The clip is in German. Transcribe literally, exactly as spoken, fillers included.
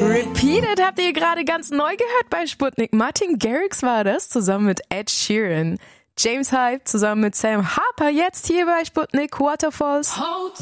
Repeated habt ihr gerade ganz neu gehört bei Sputnik. Martin Garrix war das, zusammen mit Ed Sheeran. James Hype zusammen mit Sam Harper, jetzt hier bei Sputnik Waterfalls. Hold